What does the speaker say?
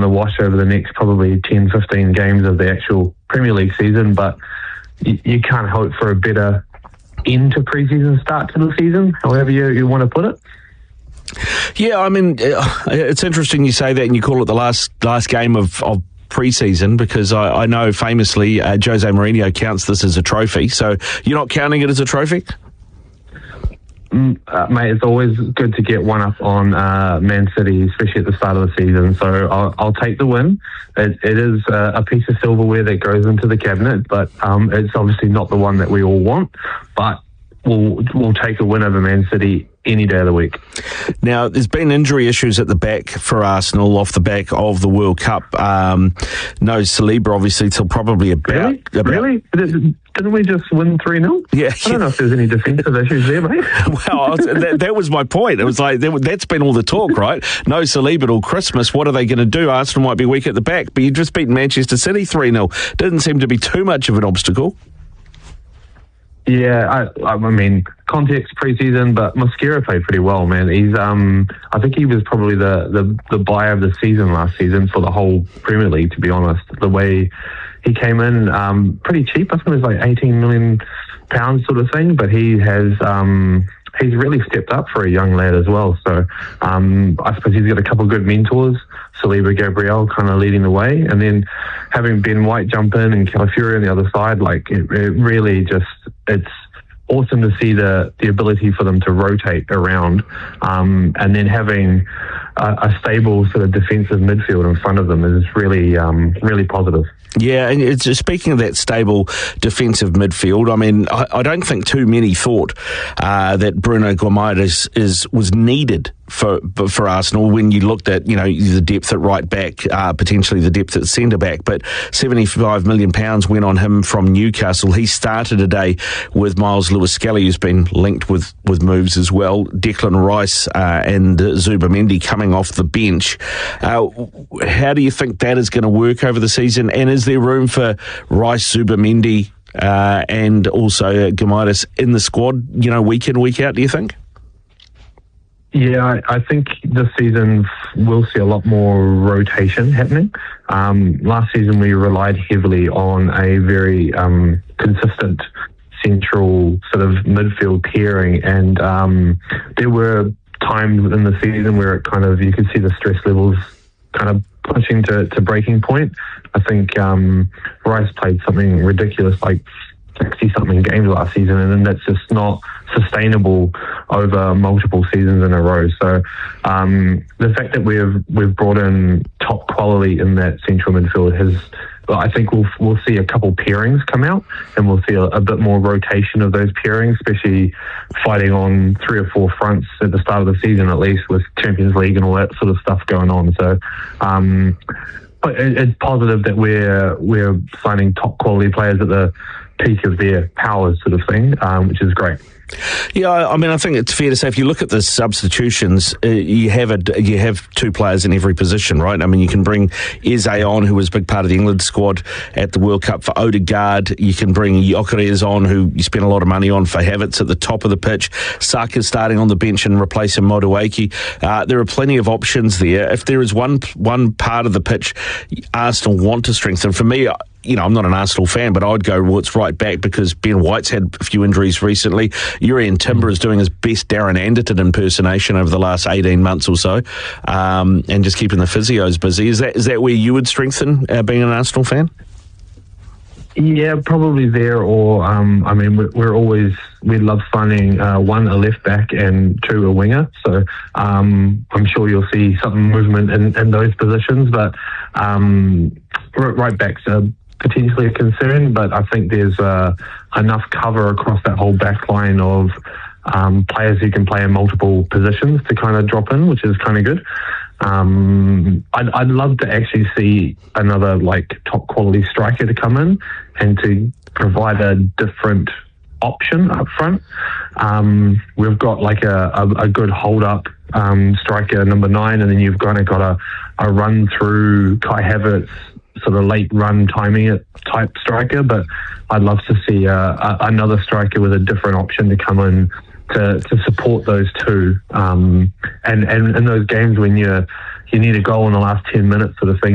the wash over the next probably 10, 15 games of the actual Premier League season, but you can't hope for a better end to pre-season start to the season, however you want to put it. Yeah, I mean, it's interesting you say that and you call it the last game of pre-season, because I know famously Jose Mourinho counts this as a trophy, so you're not counting it as a trophy? Mate, it's always good to get one up on Man City, especially at the start of the season. So I'll take the win. It is a piece of silverware that goes into the cabinet, but it's obviously not the one that we all want. But we'll take a win over Man City any day of the week. Now, there's been injury issues at the back for Arsenal off the back of the World Cup. No Saliba, obviously, till probably about... Really? Didn't we just win 3-0? Yeah. I don't know if there's any defensive issues there, mate. Well, that was my point. It was like, that's been all the talk, right? No Saliba till Christmas. What are they going to do? Arsenal might be weak at the back, but you just beat Manchester City 3-0. Didn't seem to be too much of an obstacle. Yeah, I mean, context pre-season, but Mosquera played pretty well, man. He's, I think he was probably the buy of the season last season for the whole Premier League, to be honest. The way he came in, pretty cheap. I think it was like £18 million sort of thing, but he has, he's really stepped up for a young lad as well. So, I suppose he's got a couple of good mentors, Saliba, Gabriel kind of leading the way, and then having Ben White jump in and Calafiori on the other side, like it really just, it's awesome to see the ability for them to rotate around, and then having a stable sort of defensive midfield in front of them is really, really positive. Yeah, and it's, speaking of that stable defensive midfield, I mean, I don't think too many thought that Bruno Guimaraes was needed for Arsenal when you looked at, you know, the depth at right back, potentially the depth at centre back, but £75 million went on him from Newcastle. He started today with Miles Lewis-Skelly, who's been linked with moves as well, Declan Rice and Zubamendi coming off the bench. How do you think that is going to work over the season, and is there room for Rice, Zubamendi and also Guimaraes in the squad, you know, week in, week out, do you think? Yeah, I think this season we'll see a lot more rotation happening. Last season we relied heavily on a very consistent central sort of midfield pairing, and there were times in the season where it kind of, you could see the stress levels kind of pushing to breaking point. I think Rice played something ridiculous like 60-something games last season, and then that's just not sustainable over multiple seasons in a row. So the fact that we've brought in top quality in that central midfield has, well, I think we'll see a couple pairings come out, and we'll see a bit more rotation of those pairings, especially fighting on 3 or 4 fronts at the start of the season, at least with Champions League and all that sort of stuff going on. So but it's positive that we're signing top quality players at the peak of their powers, sort of thing, which is great. Yeah, I mean, I think it's fair to say if you look at the substitutions, you have 2 players in every position, right? I mean, you can bring Eze on, who was a big part of the England squad at the World Cup for Odegaard. You can bring Gyökeres on, who you spent a lot of money on for Havertz at the top of the pitch. Saka's starting on the bench and replacing Madueke. There are plenty of options there. If there is one part of the pitch Arsenal want to strengthen, for me, you know, I'm not an Arsenal fan, but I'd go, well, it's right back, because Ben White's had a few injuries recently. Jurrien Timber is doing his best Darren Anderton impersonation over the last 18 months or so, and just keeping the physios busy. Is that where you would strengthen, being an Arsenal fan? Yeah, probably there, or I mean, we love signing 1 a left back and 2 a winger. So I'm sure you'll see some movement in those positions, but right backs are potentially a concern, but I think there's enough cover across that whole back line of players who can play in multiple positions to kind of drop in, which is kind of good. I'd love to actually see another like top quality striker to come in and to provide a different option up front. We've got like a good hold up striker, number 9, and then you've kind of got a run through Kai Havertz, sort of late run timing it type striker, but I'd love to see another striker with a different option to come in to support those 2. And in those games when you need a goal in the last 10 minutes sort of thing,